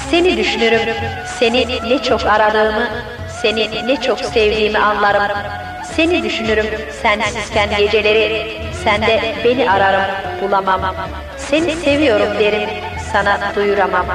Seni düşünürüm, seni ne çok aradığımı, seni ne çok sevdiğimi anlarım. Seni düşünürüm sensizken geceleri, sen de beni ararım, bulamam. Seni seviyorum derim, sana duyuramam.